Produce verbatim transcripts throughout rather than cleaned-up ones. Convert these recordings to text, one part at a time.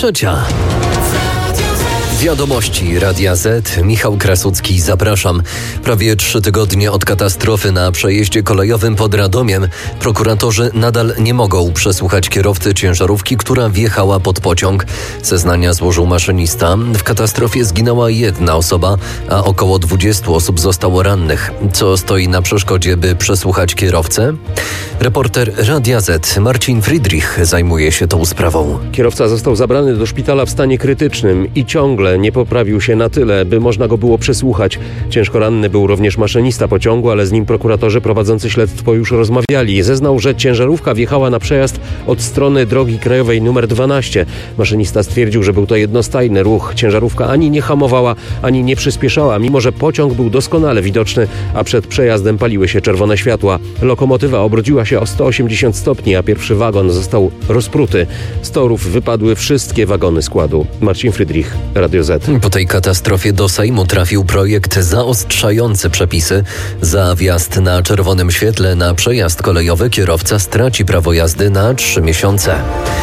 trzecia. Wiadomości Radia Z. Michał Krasucki, zapraszam. Prawie trzy tygodnie od katastrofy na przejeździe kolejowym pod Radomiem prokuratorzy nadal nie mogą przesłuchać kierowcy ciężarówki, która wjechała pod pociąg. Zeznania złożył maszynista. W katastrofie zginęła jedna osoba, a około dwudziestu osób zostało rannych. Co stoi na przeszkodzie, by przesłuchać kierowcę? Reporter Radia Z Marcin Friedrich zajmuje się tą sprawą. Kierowca został zabrany do szpitala w stanie krytycznym i ciągle nie poprawił się na tyle, by można go było przesłuchać. Ciężko ranny był również maszynista pociągu, ale z nim prokuratorzy prowadzący śledztwo już rozmawiali. Zeznał, że ciężarówka wjechała na przejazd od strony drogi krajowej nr dwanaście. Maszynista stwierdził, że był to jednostajny ruch. Ciężarówka ani nie hamowała, ani nie przyspieszała, mimo że pociąg był doskonale widoczny, a przed przejazdem paliły się czerwone światła. Lokomotywa obróciła się o sto osiemdziesiąt stopni, a pierwszy wagon został rozpruty. Z torów wypadły wszystkie wagony składu. Marcin Friedrich, Radio Z. Po tej katastrofie do Sejmu trafił projekt zaostrzający przepisy. Za wjazd na czerwonym świetle na przejazd kolejowy kierowca straci prawo jazdy na trzy miesiące.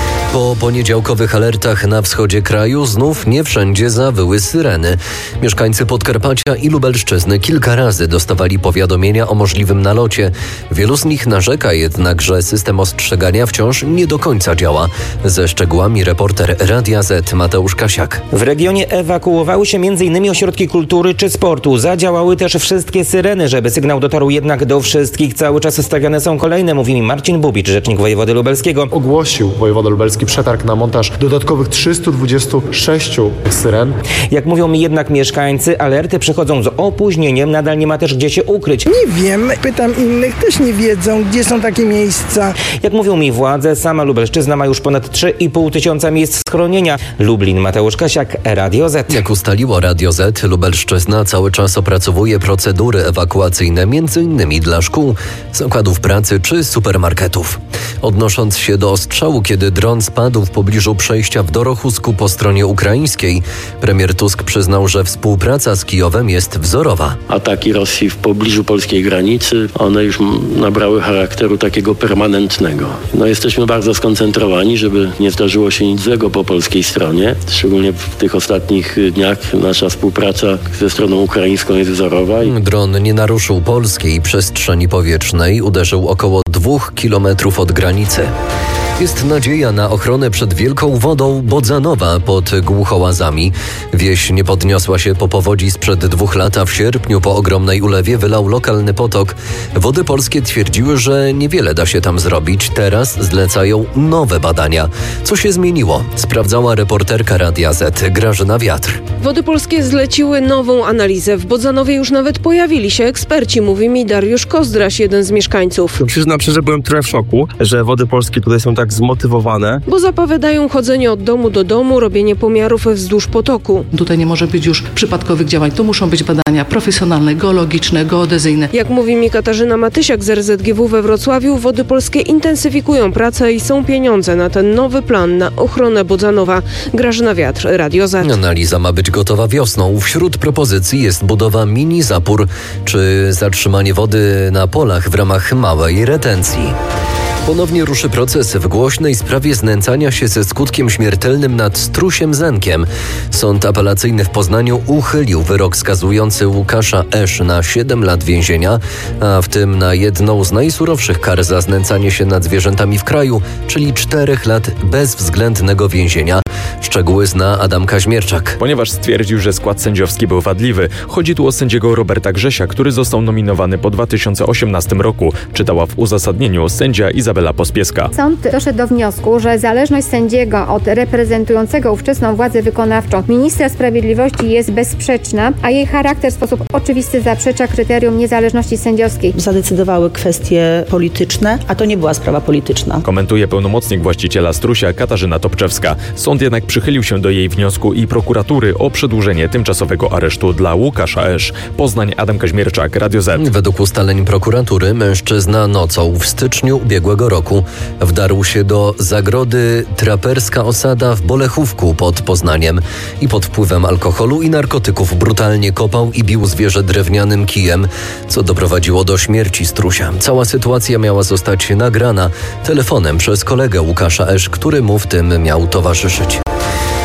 Po poniedziałkowych alertach na wschodzie kraju znów nie wszędzie zawyły syreny. Mieszkańcy Podkarpacia i Lubelszczyzny kilka razy dostawali powiadomienia o możliwym nalocie. Wielu z nich narzeka jednak, że system ostrzegania wciąż nie do końca działa. Ze szczegółami reporter Radia Z Mateusz Kasiak. W regionie ewakuowały się m.in. ośrodki kultury czy sportu. Zadziałały też wszystkie syreny, żeby sygnał dotarł jednak do wszystkich. Cały czas stawiane są kolejne, mówi mi Marcin Bubicz, rzecznik wojewody lubelskiego. Ogłosił wojewoda lubelski przetarg na montaż dodatkowych trzystu dwudziestu sześciu syren. Jak mówią mi jednak mieszkańcy, alerty przychodzą z opóźnieniem, nadal nie ma też gdzie się ukryć. Nie wiem, pytam innych, też nie wiedzą, gdzie są takie miejsca. Jak mówią mi władze, sama Lubelszczyzna ma już ponad trzy i pół tysiąca miejsc schronienia. Lublin, Mateusz Kasiak, Radio Z. Jak ustaliło Radio Z, Lubelszczyzna cały czas opracowuje procedury ewakuacyjne, między innymi dla szkół, zakładów pracy czy supermarketów. Odnosząc się do ostrzału, kiedy dron spadł w pobliżu przejścia w Dorochusku po stronie ukraińskiej, premier Tusk przyznał, że współpraca z Kijowem jest wzorowa. Ataki Rosji w pobliżu polskiej granicy, one już nabrały charakteru takiego permanentnego. No, jesteśmy bardzo skoncentrowani, żeby nie zdarzyło się nic złego po polskiej stronie. Szczególnie w tych ostatnich dniach nasza współpraca ze stroną ukraińską jest wzorowa. Dron nie naruszył polskiej przestrzeni powietrznej, uderzył około dwóch kilometrów od granicy. Jest nadzieja na ochronę przed wielką wodą Bodzanowa pod Głuchołazami. Wieś nie podniosła się po powodzi sprzed dwóch lat, a w sierpniu po ogromnej ulewie wylał lokalny potok. Wody polskie twierdziły, że niewiele da się tam zrobić. Teraz zlecają nowe badania. Co się zmieniło? Sprawdzała reporterka Radia Z Grażyna Wiatr. Wody polskie zleciły nową analizę. W Bodzanowie już nawet pojawili się eksperci, mówi mi Dariusz Kozdraś, jeden z mieszkańców. Przyznam szczerze, byłem trochę w szoku, że wody polskie tutaj są tak zmotywowane. Bo zapowiadają chodzenie od domu do domu, robienie pomiarów wzdłuż potoku. Tutaj nie może być już przypadkowych działań. Tu muszą być badania profesjonalne, geologiczne, geodezyjne. Jak mówi mi Katarzyna Matysiak z R Z G W we Wrocławiu, Wody polskie intensyfikują pracę i są pieniądze na ten nowy plan na ochronę Bodzanowa. Grażyna Wiatr, Radio Z. Analiza ma być gotowa wiosną. Wśród propozycji jest budowa mini zapór czy zatrzymanie wody na polach w ramach małej retencji. Ponownie ruszy proces w głośnej sprawie znęcania się ze skutkiem śmiertelnym nad strusiem Zenkiem. Sąd apelacyjny w Poznaniu uchylił wyrok skazujący Łukasza Esz na siedem lat więzienia, a w tym na jedną z najsurowszych kar za znęcanie się nad zwierzętami w kraju, czyli czterech lat bezwzględnego więzienia. Szczegóły zna Adam Kaźmierczak. Ponieważ stwierdził, że skład sędziowski był wadliwy. Chodzi tu o sędziego Roberta Grzesia, który został nominowany po dwa tysiące osiemnastym roku. Czytała w uzasadnieniu sędzia Izabela Pospieska. Sąd doszedł do wniosku, że zależność sędziego od reprezentującego ówczesną władzę wykonawczą ministra sprawiedliwości jest bezsprzeczna, a jej charakter w sposób oczywisty zaprzecza kryterium niezależności sędziowskiej. Zadecydowały kwestie polityczne, a to nie była sprawa polityczna. Komentuje pełnomocnik właściciela Strusia Katarzyna Topczewska. Sąd jednak przychylił się do jej wniosku i prokuratury o przedłużenie tymczasowego aresztu dla Łukasza Esz. Poznań, Adam Kaźmierczak, Radio Z. Według ustaleń prokuratury mężczyzna nocą w styczniu ubiegłego roku wdarł się do zagrody Traperska Osada w Bolechówku pod Poznaniem i pod wpływem alkoholu i narkotyków brutalnie kopał i bił zwierzę drewnianym kijem, co doprowadziło do śmierci strusia. Cała sytuacja miała zostać nagrana telefonem przez kolegę Łukasza Esz, który mu w tym miał towarzyszyć.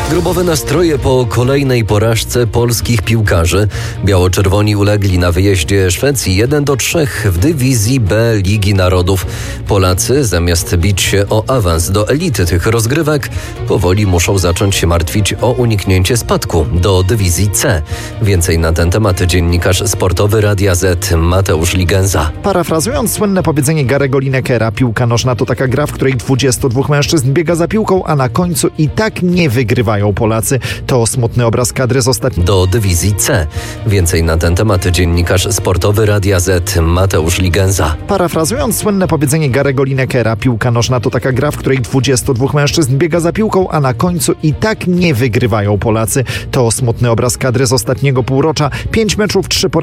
Grobowe nastroje po kolejnej porażce polskich piłkarzy. Biało-czerwoni ulegli na wyjeździe Szwecji jeden do trzech w dywizji B Ligi Narodów. Polacy zamiast bić się o awans do elity tych rozgrywek, powoli muszą zacząć się martwić o uniknięcie spadku do dywizji C. Więcej na ten temat dziennikarz sportowy Radia Z Mateusz Ligenza. Parafrazując słynne powiedzenie Garego Linekera, piłka nożna to taka gra, w której dwudziestu dwóch mężczyzn biega za piłką, a na końcu i tak nie wygrywają Polacy. To smutny obraz kadry z ostatniej... Do dywizji C. Więcej na ten temat dziennikarz sportowy Radia Z Mateusz Ligenza. Parafrazując słynne powiedzenie Garego Linekera, piłka nożna to taka gra, w której dwudziestu dwóch mężczyzn biega za piłką, a na końcu i tak nie wygrywają Polacy. To smutny obraz kadry z ostatniego półrocza. Pięć meczów, trzy